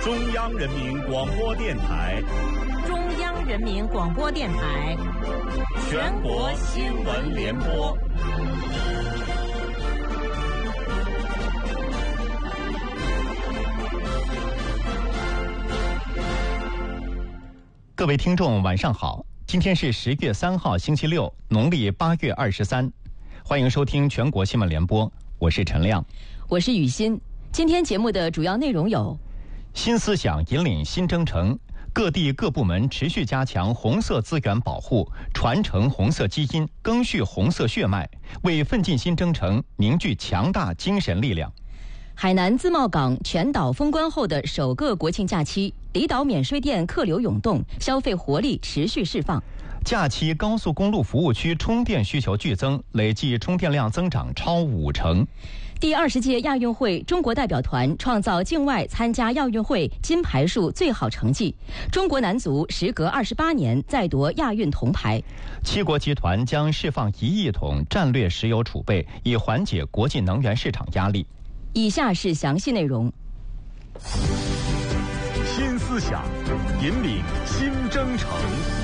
中央人民广播电台， 中央人民广播电台， 全国新闻联播。 各位听众晚上好，今天是10月3号星期六，农历8月23，欢迎收听全国新闻联播，我是陈亮， 我是雨欣。今天节目的主要内容有： 新思想引领新征程，各地各部门持续加强红色资源保护，传承红色基因，赓续红色血脉，为奋进新征程凝聚强大精神力量。 海南自贸港全岛封关后的首个国庆假期，离岛免税店客流涌动，消费活力持续释放。 假期高速公路服务区充电需求剧增，累计充电量增长超50%。 第20届亚运会中国代表团创造境外参加亚运会金牌数最好成绩，中国男足时隔28年再夺亚运铜牌。 七国集团将释放1亿桶战略石油储备，以缓解国际能源市场压力。 以下是详细内容。 新思想引领新征程。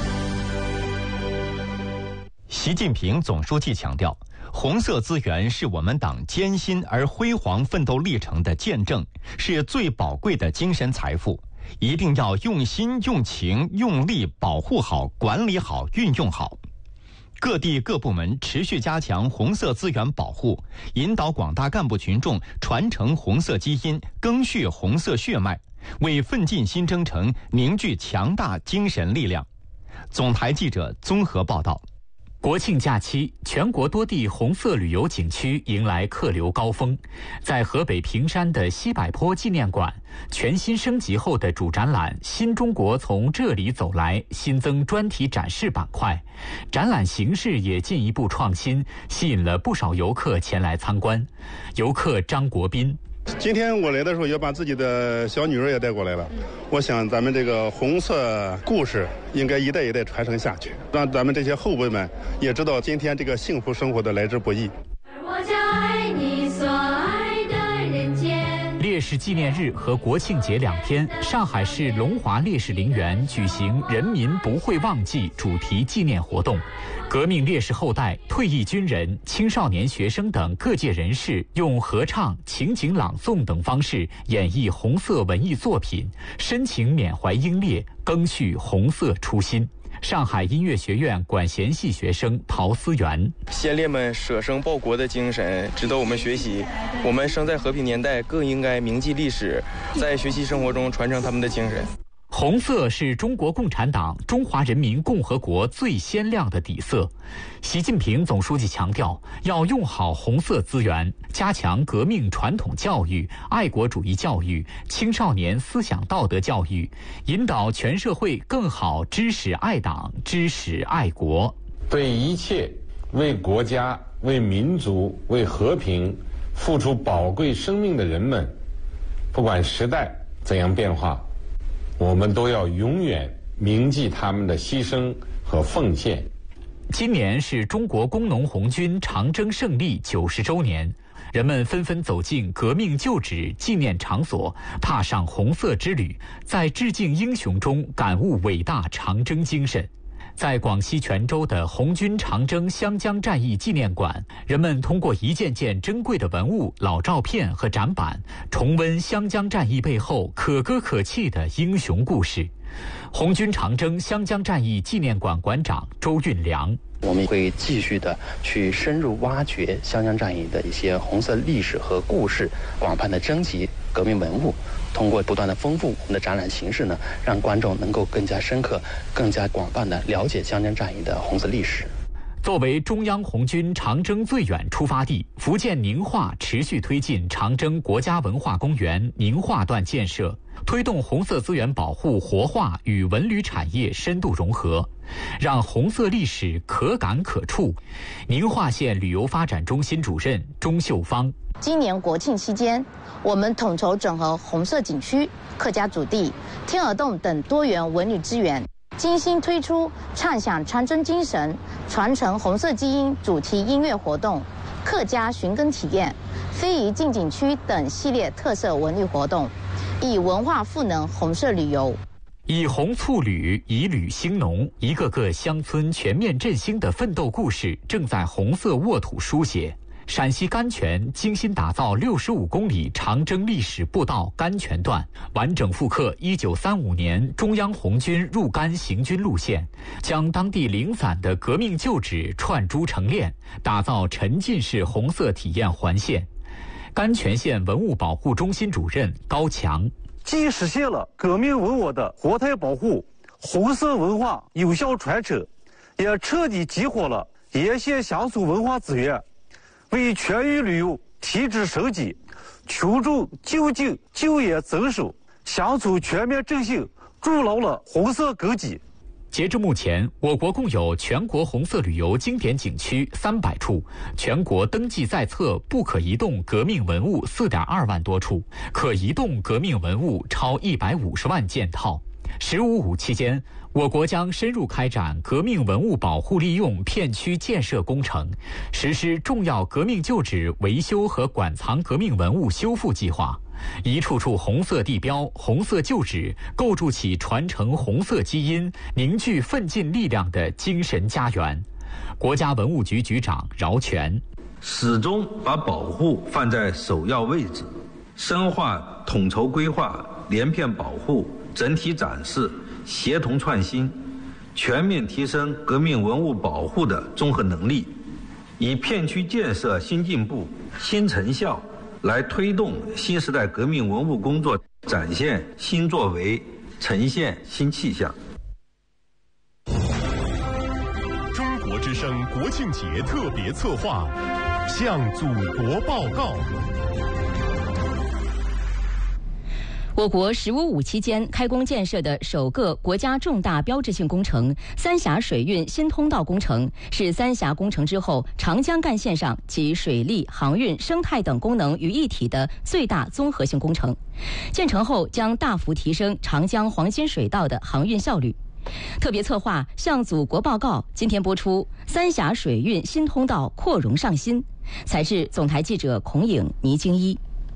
习近平总书记强调，红色资源是我们党艰辛而辉煌奋斗历程的见证，是最宝贵的精神财富，一定要用心、用情、用力保护好、管理好、运用好。各地各部门持续加强红色资源保护，引导广大干部群众传承红色基因，赓续红色血脉，为奋进新征程凝聚强大精神力量。总台记者综合报道。 国庆假期，全国多地红色旅游景区迎来客流高峰。在河北平山的西柏坡纪念馆，全新升级后的主展览“新中国从这里走来”新增专题展示板块，展览形式也进一步创新，吸引了不少游客前来参观。游客张国斌： 今天我来的时候也把自己的小女儿也带过来了，我想咱们这个红色故事应该一代一代传承下去，让咱们这些后辈们也知道今天这个幸福生活的来之不易。 我将爱你所爱的人间。 烈士纪念日和国庆节2天，上海市龙华烈士陵园举行人民不会忘记主题纪念活动。革命烈士后代、退役军人、青少年学生等各界人士用合唱、情景朗诵等方式演绎红色文艺作品，深情缅怀英烈，赓续红色初心。上海音乐学院管弦系学生陶思源： 先烈们舍生报国的精神值得我们学习，我们生在和平年代，更应该铭记历史，在学习生活中传承他们的精神。 红色是中国共产党中华人民共和国最鲜亮的底色。习近平总书记强调，要用好红色资源，加强革命传统教育、爱国主义教育、青少年思想道德教育，引导全社会更好知识爱党、知识爱国。 对一切为国家、为民族、为和平付出宝贵生命的人们，不管时代怎样变化，我们都要永远铭记他们的牺牲和奉献。 今年是中国工农红军长征胜利90周年，人们纷纷走进革命旧址纪念场所，踏上红色之旅，在致敬英雄中感悟伟大长征精神。在广西全州的红军长征湘江战役纪念馆，人们通过一件件珍贵的文物、老照片和展板，重温湘江战役背后可歌可泣的英雄故事。红军长征湘江战役纪念馆馆长周运良： 我们会继续的去深入挖掘湘江战役的一些红色历史和故事，广泛的征集革命文物，通过不断的丰富我们的展览形式呢，让观众能够更加深刻、更加广泛的了解湘江战役的红色历史。 作为中央红军长征最远出发地，福建宁化持续推进长征国家文化公园宁化段建设，推动红色资源保护活化与文旅产业深度融合，让红色历史可感可触。宁化县旅游发展中心主任钟秀芳： 今年国庆期间，我们统筹整合红色景区、客家祖地、天鹅洞等多元文旅资源，精心推出畅享长征精神、传承红色基因主题音乐活动、客家寻根体验、非遗进景区等系列特色文旅活动， 以文化赋能红色旅游。 以红促旅，以旅兴农，一个个乡村全面振兴的奋斗故事正在红色沃土书写。陕西甘泉精心打造65公里长征历史步道甘泉段，完整复刻1935年中央红军入甘行军路线，将当地零散的革命旧址串珠成链，打造沉浸式红色体验环线。甘泉县文物保护中心主任高强， 既实现了革命文物的活态保护、红色文化有效传承，也彻底激活了沿线乡村文化资源，为全域旅游提质升级、群众就近就业增收、乡村全面振兴筑牢了红色根基。 截至目前，我国共有全国红色旅游经典景区300处，全国登记在册不可移动革命文物4.2万多处，可移动革命文物超150万件套。15.5期间，我国将深入开展革命文物保护利用片区建设工程，实施重要革命旧址维修和馆藏革命文物修复计划，一处处红色地标、红色旧址构筑起传承红色基因、凝聚奋进力量的精神家园。国家文物局局长饶全始终把保护放在首要位置，深化统筹规划、连片保护、整体展示、协同创新，全面提升革命文物保护的综合能力，以片区建设新进步、新成效来推动新时代革命文物工作展现新作为，呈现新气象。 中国之声国庆节特别策划，向祖国报告。 我国15.5期间开工建设的首个国家重大标志性工程——三峡水运新通道工程，是三峡工程之后长江干线上集水利、航运、生态等功能于一体的最大综合性工程。建成后将大幅提升长江黄金水道的航运效率。特别策划向祖国报告今天播出三峡水运新通道扩容上新。采制总台记者孔颖、倪京一。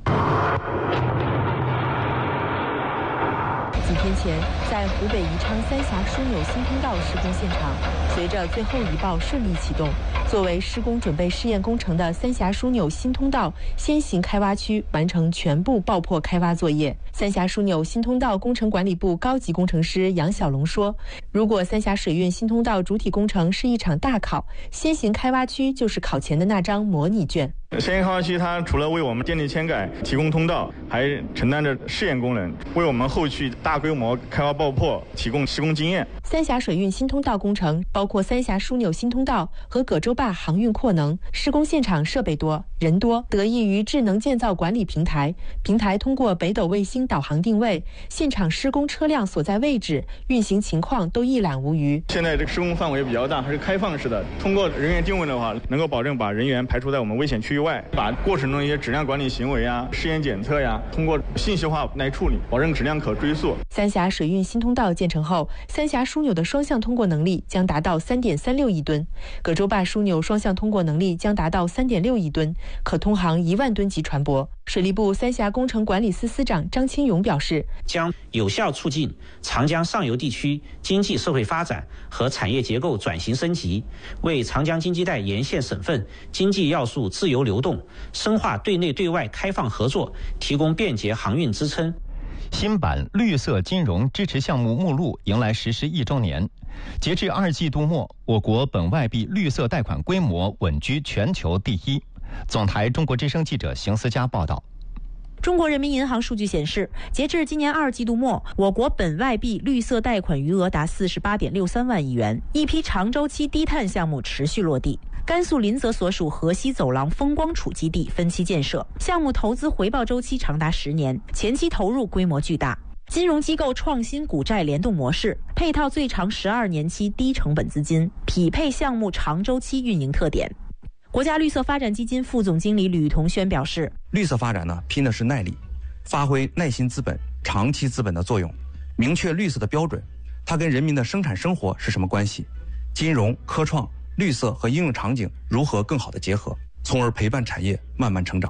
几天前，在湖北宜昌三峡枢纽新通道施工现场，随着最后一报顺利启动，作为施工准备试验工程的三峡枢纽新通道先行开挖区完成全部爆破开挖作业。三峡枢纽新通道工程管理部高级工程师杨小龙说：“如果三峡水运新通道主体工程是一场大考，先行开挖区就是考前的那张模拟卷。” 先行开挖区它除了为我们电力嵌盖提供通道，还承担着试验功能，为我们后续大规模开挖爆破提供施工经验。 三峡水运新通道工程包括三峡枢纽新通道和葛洲坝航运扩能，施工现场设备多、人多，得益于智能建造管理平台。平台通过北斗卫星导航定位，现场施工车辆所在位置、运行情况都一览无余。 现在这个施工范围比较大，还是开放式的。通过人员定位的话，能够保证把人员排除在我们危险区域外，把过程中一些质量管理行为啊、试验检测呀，通过信息化来处理，保证质量可追溯。 三峡水运新通道建成后，三峡枢纽的双向通过能力将达到3.36亿吨，葛洲坝枢纽双向通过能力将达到3.6亿吨，可通航1万吨级船舶。水利部三峡工程管理司司长张清勇表示， 将有效促进长江上游地区经济社会发展和产业结构转型升级，为长江经济带沿线省份经济要素自由流动、深化对内对外开放合作提供便捷航运支撑。 新版绿色金融支持项目目录迎来实施1周年。截至2季度末，我国本外币绿色贷款规模稳居全球第1。总台中国之声记者邢思佳报道。 中国人民银行数据显示，截至今年2季度末，我国本外币绿色贷款余额达48.63万亿元，一批长周期低碳项目持续落地。甘肃临泽所属河西走廊风光储基地分期建设，项目投资回报周期长达10年，前期投入规模巨大。金融机构创新股债联动模式，配套最长12年期低成本资金，匹配项目长周期运营特点。国家绿色发展基金副总经理吕同轩表示， 绿色发展呢，拼的是耐力，发挥耐心资本、长期资本的作用，明确绿色的标准，它跟人民的生产生活是什么关系，金融、科创、绿色和应用场景如何更好的结合，从而陪伴产业慢慢成长。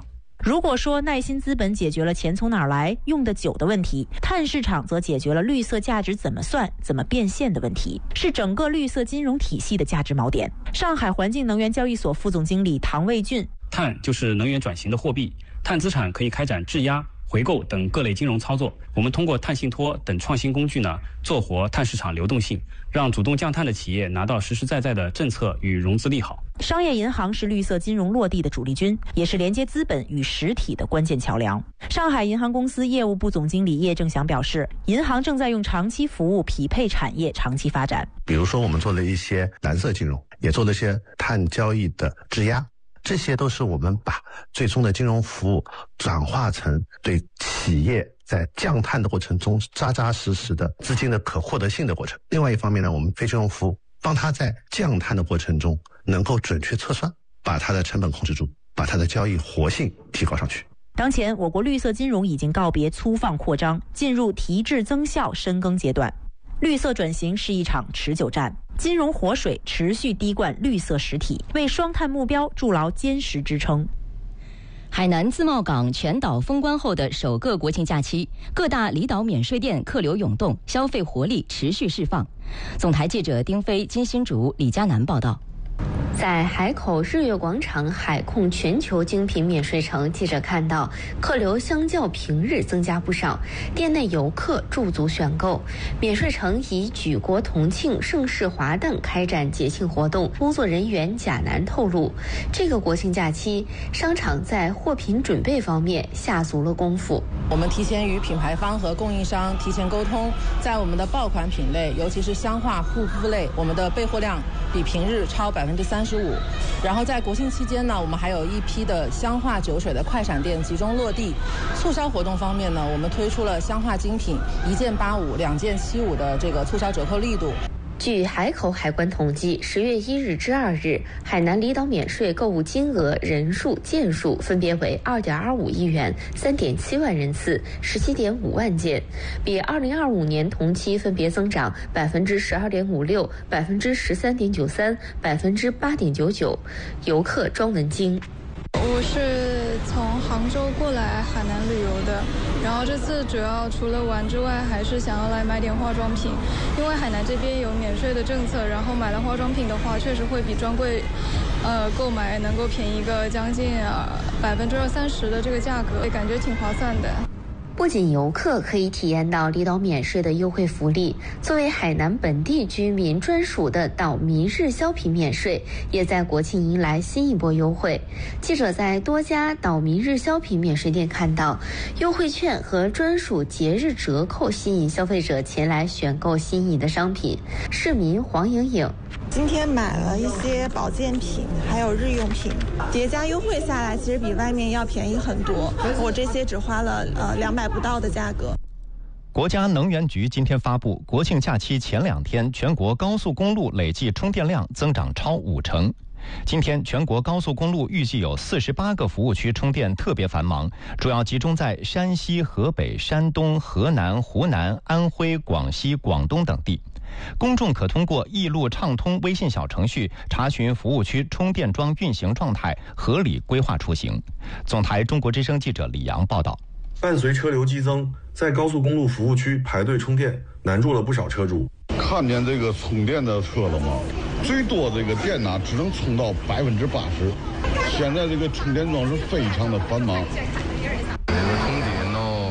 如果说耐心资本解决了钱从哪儿来、用得久的问题，碳市场则解决了绿色价值怎么算、怎么变现的问题，是整个绿色金融体系的价值锚点。上海环境能源交易所副总经理唐卫俊： 碳就是能源转型的货币，碳资产可以开展质押、回购等各类金融操作。我们通过碳信托等创新工具呢，做活碳市场流动性，让主动降碳的企业拿到实实在在的政策与融资利好。 商业银行是绿色金融落地的主力军，也是连接资本与实体的关键桥梁。上海银行公司业务部总经理叶正祥表示，银行正在用长期服务匹配产业长期发展。 比如说我们做了一些蓝色金融，也做了一些碳交易的质押，这些都是我们把最终的金融服务转化成对企业在降碳的过程中扎扎实实的资金的可获得性的过程。另外一方面呢，我们非金融服务帮他在降碳的过程中能够准确测算，把它的成本控制住，把它的交易活性提高上去。 当前我国绿色金融已经告别粗放扩张，进入提质增效深耕阶段。绿色转型是一场持久战，金融活水持续滴灌绿色实体，为双碳目标筑牢坚实支撑。海南自贸港全岛封关后的首个国庆假期，各大离岛免税店客流涌动，消费活力持续释放。总台记者丁飞、金新竹、李佳楠报道。 在海口日月广场海控全球精品免税城，记者看到客流相较平日增加不少，店内游客驻足选购。免税城以举国同庆、盛世华诞开展节庆活动。工作人员贾楠透露，这个国庆假期，商场在货品准备方面下足了功夫。 我们提前与品牌方和供应商提前沟通，在我们的爆款品类，尤其是香化护肤类，我们的备货量比平日超35%。然后在国庆期间呢，我们还有一批的香化酒水的快闪店集中落地。促销活动方面呢，我们推出了香化精品1件85、2件75的这个促销折扣力度。 据海口海关统计，10月1日至2日，海南离岛免税购物金额、人数、件数分别为2.25亿元、3.7万人次、17.5万件，比2025年同期分别增长12.56%、13.93%、8.99%。游客庄文晶。 我是从杭州过来海南旅游的，然后这次主要除了玩之外，还是想要来买点化妆品，因为海南这边有免税的政策，然后买了化妆品的话，确实会比专柜购买能够便宜个将近20-30%的这个价格，感觉挺划算的。 不仅游客可以体验到离岛免税的优惠福利，作为海南本地居民专属的岛民日销品免税，也在国庆迎来新一波优惠。记者在多家岛民日销品免税店看到，优惠券和专属节日折扣吸引消费者前来选购心仪的商品。市民黄莹莹。 今天买了一些保健品，还有日用品，叠加优惠下来，其实比外面要便宜很多。我这些只花了200不到的价格。 国家能源局今天发布，国庆假期前2天，全国高速公路累计充电量增长超50%。今天全国高速公路预计有48个服务区充电特别繁忙，主要集中在山西、河北、山东、河南、湖南、安徽、广西、广东等地。公众可通过易路畅通微信小程序查询服务区充电桩运行状态，合理规划出行。总台中国之声记者李阳报道。 伴随车流激增，在高速公路服务区排队充电难住了不少车主。 看见这个充电的车了吗？最多这个电呢只能充到80%，现在这个充电桩是非常的繁忙。 这个充电了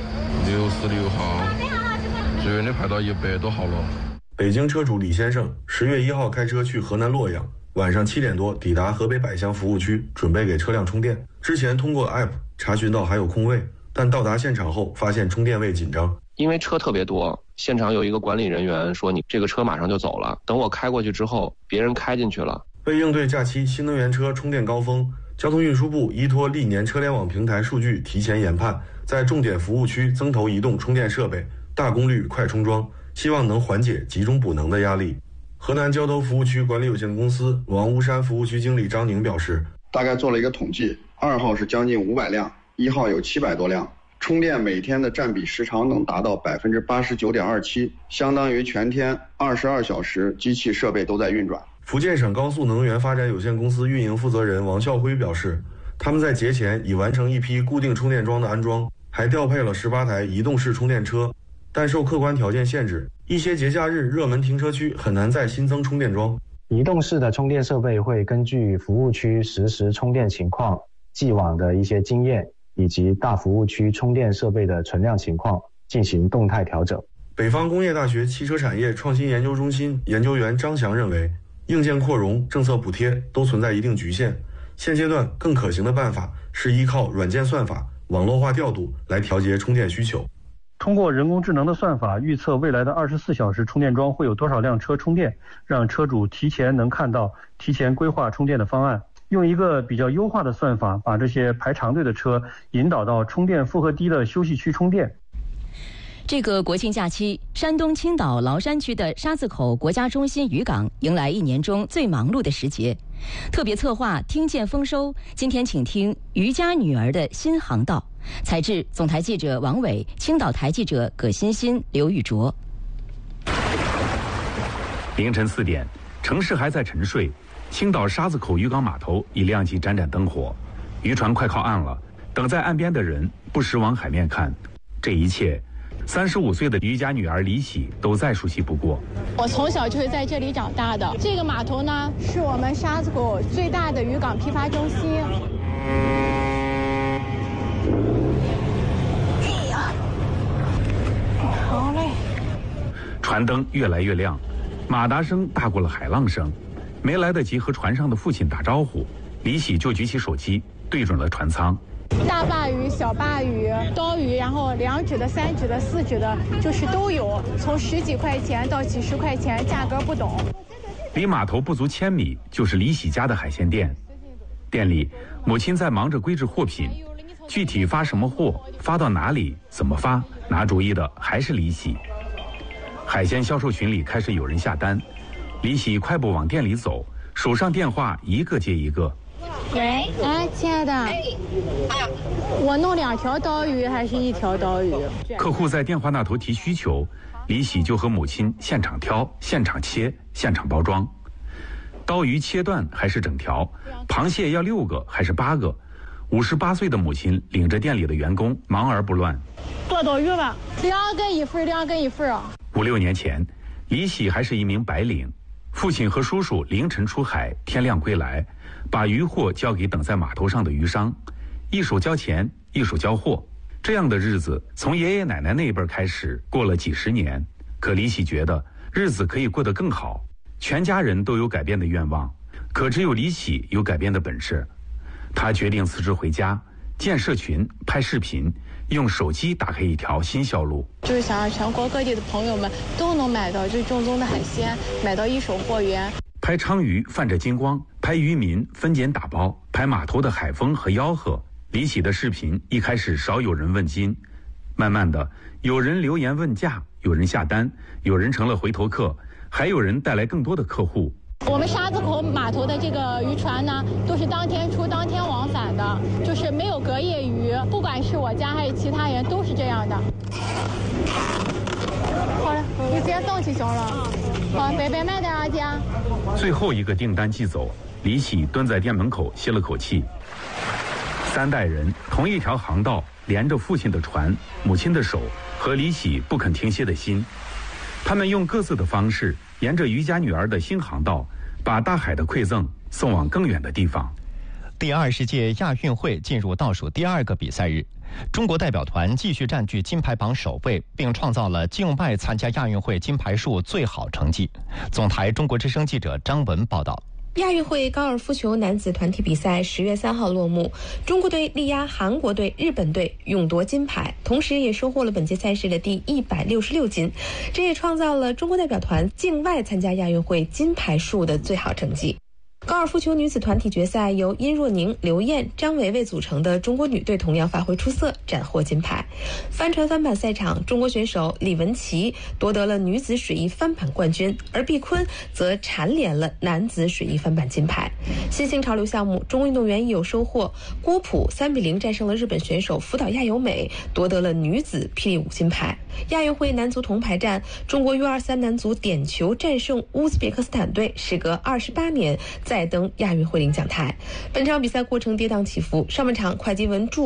66号，最远的排到100多号了。 北京车主李先生10月1号开车去河南洛阳，晚上7点多抵达河北百乡服务区，准备给车辆充电。之前通过 APP 查询到还有空位，但到达现场后发现充电位紧张。 因为车特别多，现场有一个管理人员说你这个车马上就走了，等我开过去之后，别人开进去了。 为应对假期新能源车充电高峰，交通运输部依托历年车联网平台数据提前研判，在重点服务区增投移动充电设备、大功率快充桩，希望能缓解集中补能的压力。河南交投服务区管理有限公司王屋山服务区经理张宁表示， 大概做了一个统计，2号是将近500辆，1号有700多辆，充电每天的占比时长能达到89.27%，相当于全天22小时机器设备都在运转。 福建省高速能源发展有限公司运营负责人王孝辉表示， 他们在节前已完成一批固定充电桩的安装，还调配了18台移动式充电车。但受客观条件限制，一些节假日热门停车区很难再新增充电桩。 移动式的充电设备会根据服务区实时充电情况、既往的一些经验以及大服务区充电设备的存量情况进行动态调整。 北方工业大学汽车产业创新研究中心研究员张翔认为，硬件扩容、政策补贴都存在一定局限，现阶段更可行的办法是依靠软件算法、网络化调度来调节充电需求。 通过人工智能的算法预测未来的24小时充电桩会有多少辆车充电，让车主提前能看到、提前规划充电的方案，用一个比较优化的算法把这些排长队的车引导到充电负荷低的休息区充电。 这个国庆假期，山东青岛崂山区的沙子口国家中心渔港迎来一年中最忙碌的时节。特别策划听见丰收，今天请听渔家女儿的新航道。采制总台记者王伟，青岛台记者葛欣欣、刘玉卓。 凌晨4点，城市还在沉睡，青岛沙子口渔港码头已亮起盏盏灯火，渔船快靠岸了。等在岸边的人不时往海面看，这一切，35岁的渔家女儿李喜都再熟悉不过。 我从小就是在这里长大的。这个码头呢，是我们沙子口最大的渔港批发中心。哎呀，好嘞！ 船灯越来越亮，马达声大过了海浪声。没来得及和船上的父亲打招呼，李喜就举起手机对准了船舱。 大鲅鱼、小鲅鱼、刀鱼，然后2指的、3指的、4指的，就是都有，从10几块钱到几10块钱，价格不等。 离码头不足1000米就是李喜家的海鲜店，店里母亲在忙着归置货品，具体发什么货、发到哪里、怎么发，拿主意的还是李喜。海鲜销售群里开始有人下单，李喜快步往店里走，手上电话一个接一个。 喂，哎，亲爱的，我弄2条刀鱼还是1条刀鱼？ 客户在电话那头提需求，李喜就和母亲现场挑、现场切、现场包装。刀鱼切段还是整条？螃蟹要6个还是8个？58岁的母亲领着店里的员工忙而不乱。 剁刀鱼吧，2个一份，2个一份啊。 5、6年前，李喜还是一名白领，父亲和叔叔凌晨出海，天亮归来，把渔货交给等在码头上的渔商，一手交钱，一手交货。这样的日子从爷爷奶奶那一辈开始过了几10年，可李喜觉得日子可以过得更好。全家人都有改变的愿望，可只有李喜有改变的本事。他决定辞职回家，建社群，拍视频，用手机打开一条新销路。 就是想让全国各地的朋友们都能买到最正宗的海鲜，买到一手货源。 拍鲳鱼泛着金光，拍渔民分拣打包，拍码头的海风和吆喝。李喜的视频一开始少有人问津，慢慢的有人留言问价，有人下单，有人成了回头客，还有人带来更多的客户。 我们沙子口码头的这个渔船呢，都是当天出当天往返的，就是没有隔夜渔，不管是我家还是其他人都是这样的。好了，你直接送去行了。好，白白卖点啊，姐。 最后一个订单寄走，李喜蹲在店门口歇了口气。3代人同一条航道，连着父亲的船、母亲的手和李喜不肯停歇的心。他们用各自的方式，沿着渔家女儿的新航道，把大海的馈赠送往更远的地方。 第20届亚运会进入倒数第2个比赛日，中国代表团继续占据金牌榜首位，并创造了境外参加亚运会金牌数最好成绩。总台中国之声记者张文报道。 亚运会高尔夫球男子团体比赛10月3号落幕，中国队力压韩国队、日本队，勇夺金牌，同时也收获了本届赛事的第166金，这也创造了中国代表团境外参加亚运会金牌数的最好成绩。高尔夫球女子团体决赛由殷若宁、刘燕、张维维组成的中国女队同样发挥出色，斩获金牌。帆船翻板赛场，中国选手李文琪夺得了女子水翼翻板冠军，而毕坤则蝉联了男子水翼翻板金牌。新兴潮流项目，中国运动员亦有收获，郭璞3-0战胜了日本选手福岛亚由美，夺得了女子霹雳舞金牌。亚运会男足铜牌战，中国U23男足点球战胜乌兹别克斯坦队，时隔28年再再登亚运会领奖台。本场比赛过程跌宕起伏，上半场会稽文助